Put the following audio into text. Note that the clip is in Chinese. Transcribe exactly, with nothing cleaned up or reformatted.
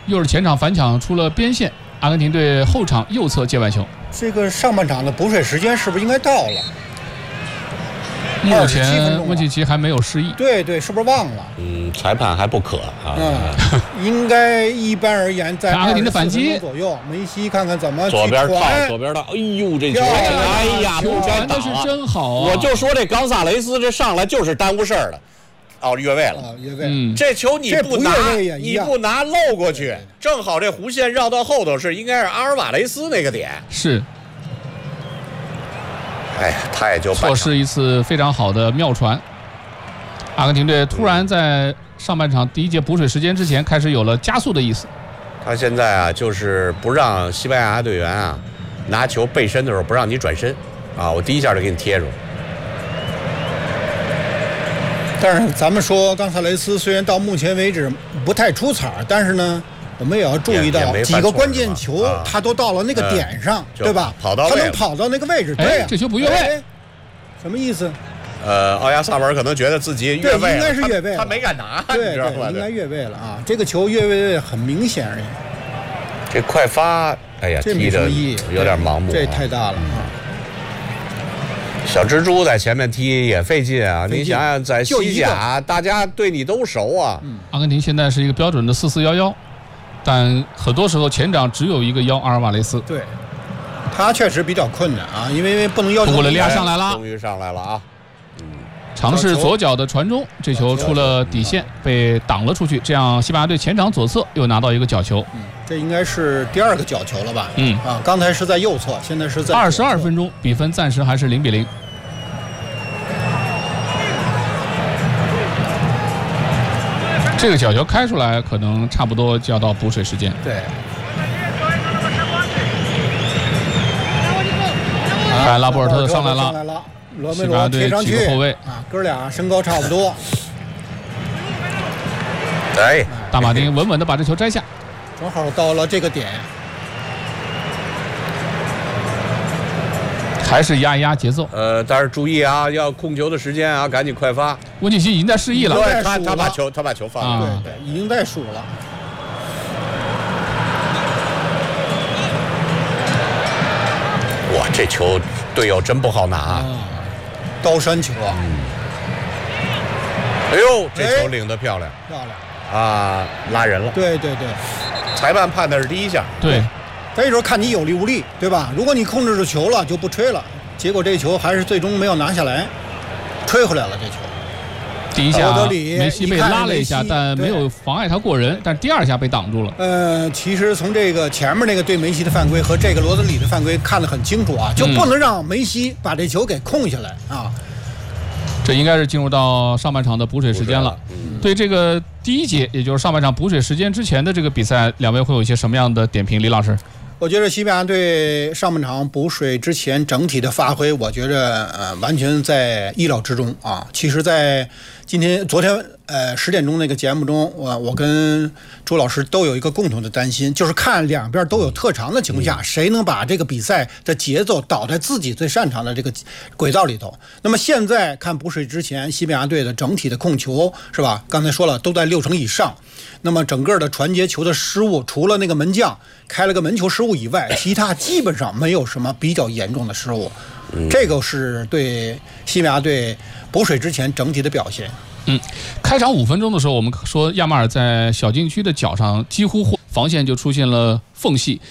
又是前场反抢出了边线，阿根廷队后场右侧界外球。 这个上半场的补水时间是不是应该到了？ 目前温契奇还没有示意。 对对，是不是忘了？ 嗯，裁判还不可啊。 嗯，应该一般而言在阿根廷的反击左右，梅西看看怎么左边套，左边套。哎呦，这球，哎呀， 球传的是真好啊！ 我就说这冈萨雷斯这上来就是耽误事儿的。哦，越位了， 哦、越位。 嗯， 这球你不拿，你不拿漏过去，正好这弧线绕到后头是应该是阿尔瓦雷斯那个点。 是。 哎呀，他也就错失一次非常好的妙传。阿根廷队突然在上半场第一节补水时间之前开始有了加速的意思。 他现在啊，就是不让西班牙队员啊拿球背身的时候不让你转身啊，我第一下就给你贴住。 但是咱们说冈萨雷斯虽然到目前为止不太出彩，但是呢，我们也要注意到几个关键球，啊、他都到了那个点上，嗯、对吧？ 跑到他能跑到那个位置，对呀、 啊。这球不越位、哎， 什么意思？ 呃，奥亚萨文可能觉得自己越位了， 应该是越位了， 他, 他没敢拿， 对对，应该越位了啊！这个球越位很明显而已。 这快发，哎呀，踢的有点盲目、啊， 这太大了啊！ 小蜘蛛在前面踢也费劲啊！你想想，在西甲，大家对你都熟啊。 嗯、阿根廷现在是一个标准的四四幺幺，但很多时候前场只有一个幺阿尔瓦雷斯。 对，他确实比较困难啊，因为不能要求。 布雷利亚上来了， 终于上来了啊！ 嗯，尝试左脚的传中，这球出了底线，被挡了出去。这样，西班牙队前场左侧又拿到一个角球。 嗯，这应该是第二个角球了吧？ 嗯啊，刚才是在右侧，现在是在二十二分钟，比分暂时还是零比零。这个角球开出来，可能差不多就要到补水时间。 对。 看拉波尔特上来了， 上来了，罗梅罗贴上去， 后卫啊，哥俩身高差不多。 哎， 大马丁稳稳地把这球摘下， 正好到了这个点。 还是压一压节奏， 呃，但是注意啊，要控球的时间啊，赶紧快发。 温契奇已经在示意了， 对，他他把球他把球放了， 啊、对对，已经在数了。 哇，这球队友真不好拿，啊、 刀山球啊！ 嗯、哎呦，这球领得漂亮， 漂亮啊，拉人了。 对对对， 裁判判的是第一下， 对。 他有时候看你有力无力，对吧？如果你控制住球了，就不吹了。结果这球还是最终没有拿下来，吹回来了这球。 第一下梅西被拉了一下，但没有妨碍他过人，但第二下被挡住了。 呃，其实从这个前面那个对梅西的犯规和这个罗德里的犯规看得很清楚啊，就不能让梅西把这球给控下来啊。 这应该是进入到上半场的补水时间了。嗯、对这个第一节，也就是上半场补水时间之前的这个比赛，两位会有一些什么样的点评？李老师？ 我觉得西班牙队上半场补水之前整体的发挥，我觉得呃完全在意料之中啊。其实，在今天、昨天呃十点钟那个节目中，我我跟朱老师都有一个共同的担心，就是看两边都有特长的情况下，谁能把这个比赛的节奏导在自己最擅长的这个轨道里头。那么现在看补水之前，西班牙队的整体的控球是吧？刚才说了，都在六成以上。那么整个的传接球的失误，除了那个门将开了个门球失误以外，其他基本上没有什么比较严重的失误。这个是对西班牙队补水之前整体的表现。 嗯，开场五分钟的时候，我们说亚马尔在小禁区的脚上几乎防线就出现了缝隙，